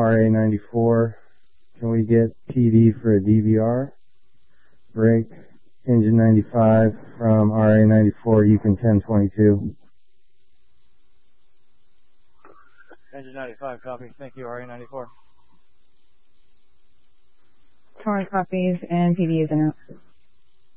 RA94. Can we get PD for a DVR? Break engine 95 from RA94, Yukon 1022. Engine 95, copy. Thank you, RA94. Torrent copies and PD is in out.